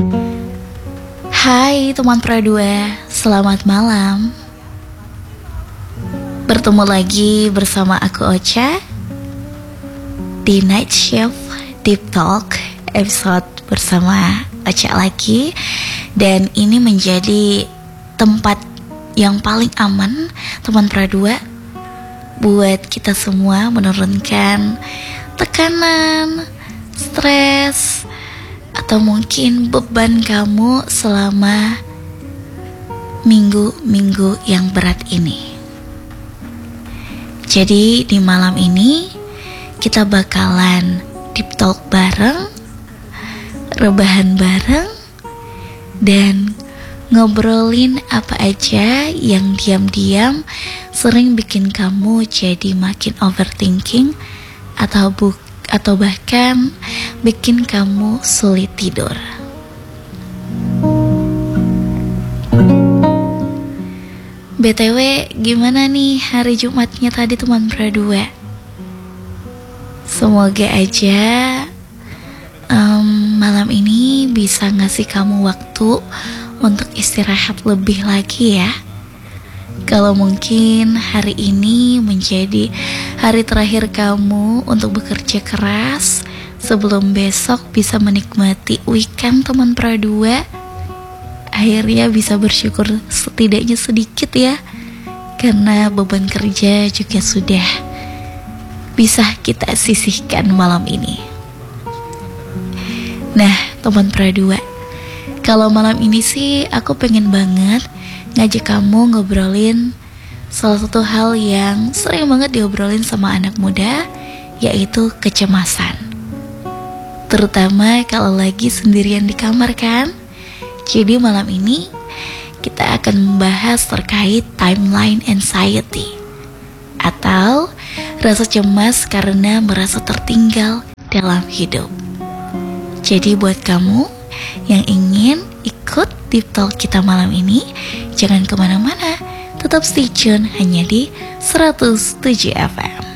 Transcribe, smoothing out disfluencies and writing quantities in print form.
Hai teman Pradua, selamat malam. Bertemu lagi bersama aku Ocha di Night Shift Deep Talk episode bersama Ocha lagi. Dan ini menjadi tempat yang paling aman teman Pradua buat kita semua menurunkan tekanan, stres, atau mungkin beban kamu selama minggu-minggu yang berat ini. Jadi di malam ini kita bakalan deep talk bareng, rebahan bareng, dan ngobrolin apa aja yang diam-diam sering bikin kamu jadi makin overthinking atau bahkan bikin kamu sulit tidur. BTW, gimana nih hari Jumatnya tadi teman Pradua? Semoga aja malam ini bisa ngasih kamu waktu untuk istirahat lebih lagi ya. Kalau mungkin hari ini menjadi hari terakhir kamu untuk bekerja keras sebelum besok bisa menikmati weekend teman Pradua, akhirnya bisa bersyukur setidaknya sedikit ya, karena beban kerja juga sudah bisa kita sisihkan malam ini. Nah teman Pradua, kalau malam ini sih aku pengen banget ngajak kamu ngobrolin salah satu hal yang sering banget diobrolin sama anak muda, yaitu kecemasan. Terutama kalau lagi sendirian di kamar kan. Jadi malam ini kita akan membahas terkait timeline anxiety, atau rasa cemas karena merasa tertinggal dalam hidup. Jadi buat kamu yang ingin ikut deep talk kita malam ini, jangan kemana-mana, tetap stay tune hanya di 107 FM.